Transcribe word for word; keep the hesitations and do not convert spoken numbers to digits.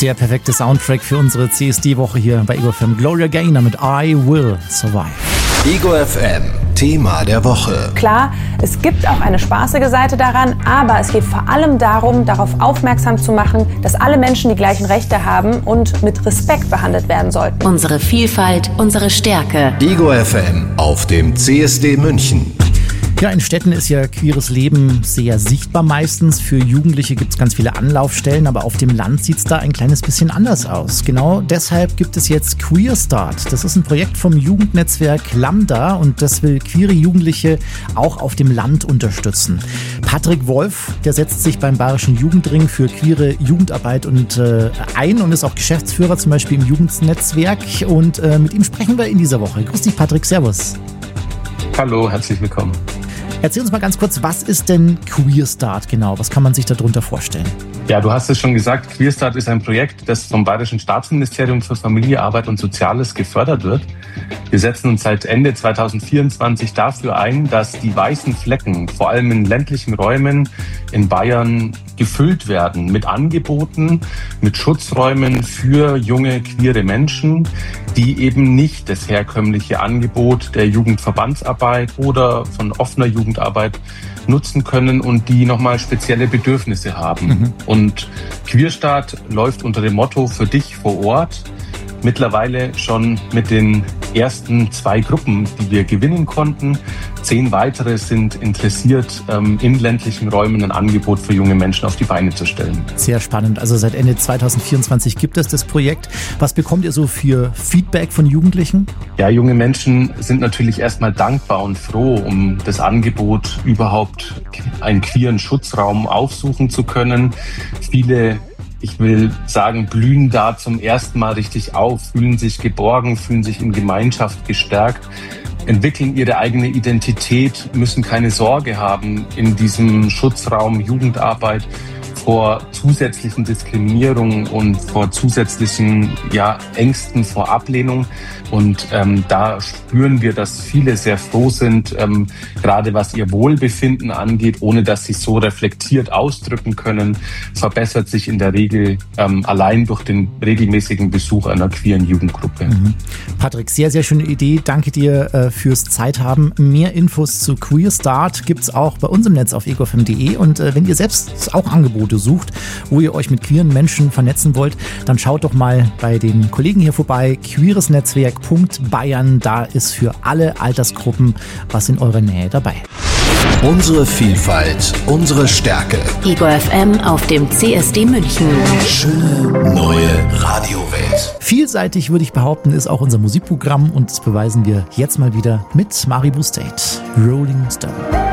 Der perfekte Soundtrack für unsere C S D-Woche hier bei Ego F M. Gloria Gaynor mit I Will Survive. Ego F M, Thema der Woche. Klar, es gibt auch eine spaßige Seite daran, aber es geht vor allem darum, darauf aufmerksam zu machen, dass alle Menschen die gleichen Rechte haben und mit Respekt behandelt werden sollten. Unsere Vielfalt, unsere Stärke. Ego F M auf dem C S D München. Ja, in Städten ist ja queeres Leben sehr sichtbar meistens. Für Jugendliche gibt es ganz viele Anlaufstellen, aber auf dem Land sieht es da ein kleines bisschen anders aus. Genau deshalb gibt es jetzt Queer Start. Das ist ein Projekt vom Jugendnetzwerk Lambda und das will queere Jugendliche auch auf dem Land unterstützen. Patrick Wolf, der setzt sich beim Bayerischen Jugendring für queere Jugendarbeit und, äh, ein und ist auch Geschäftsführer zum Beispiel im Jugendnetzwerk. Und äh, mit ihm sprechen wir in dieser Woche. Grüß dich, Patrick. Servus. Hallo, herzlich willkommen. Erzähl uns mal ganz kurz, was ist denn Queer Start genau? Was kann man sich darunter vorstellen? Ja, du hast es schon gesagt, Queer Start ist ein Projekt, das vom Bayerischen Staatsministerium für Familie, Arbeit und Soziales gefördert wird. Wir setzen uns seit Ende zwanzig vierundzwanzig dafür ein, dass die weißen Flecken, vor allem in ländlichen Räumen in Bayern, gefüllt werden mit Angeboten, mit Schutzräumen für junge queere Menschen, die eben nicht das herkömmliche Angebot der Jugendverbandsarbeit oder von offener Jugendarbeit nutzen können und die nochmal spezielle Bedürfnisse haben. Mhm. Und Queer Start läuft unter dem Motto für dich vor Ort. Mittlerweile schon mit den ersten zwei Gruppen, die wir gewinnen konnten. Zehn weitere sind interessiert, in ländlichen Räumen ein Angebot für junge Menschen auf die Beine zu stellen. Sehr spannend. Also seit Ende zwanzig vierundzwanzig gibt es das Projekt. Was bekommt ihr so für Feedback von Jugendlichen? Ja, junge Menschen sind natürlich erstmal dankbar und froh, um das Angebot überhaupt einen queeren Schutzraum aufsuchen zu können. Viele, ich will sagen, blühen da zum ersten Mal richtig auf, fühlen sich geborgen, fühlen sich in Gemeinschaft gestärkt, entwickeln ihre eigene Identität, müssen keine Sorge haben in diesem Schutzraum Jugendarbeit vor zusätzlichen Diskriminierungen und vor zusätzlichen ja, Ängsten vor Ablehnung. Und ähm, da spüren wir, dass viele sehr froh sind, ähm, gerade was ihr Wohlbefinden angeht, ohne dass sie so reflektiert ausdrücken können, verbessert sich in der Regel ähm, allein durch den regelmäßigen Besuch einer queeren Jugendgruppe. Mhm. Patrick, sehr, sehr schöne Idee. Danke dir äh, fürs Zeithaben. Mehr Infos zu Queer Start gibt's auch bei uns im Netz auf ego f m punkt d e. Und äh, wenn ihr selbst auch Angebote sucht, wo ihr euch mit queeren Menschen vernetzen wollt, dann schaut doch mal bei den Kollegen hier vorbei. Queeres Netzwerk Punkt Bayern, da ist für alle Altersgruppen was in eurer Nähe dabei. Unsere Vielfalt, unsere Stärke. Ego F M auf dem C S D München. Schöne neue Radiowelt. Vielseitig, würde ich behaupten, ist auch unser Musikprogramm und das beweisen wir jetzt mal wieder mit Maribu State, Rolling Stone.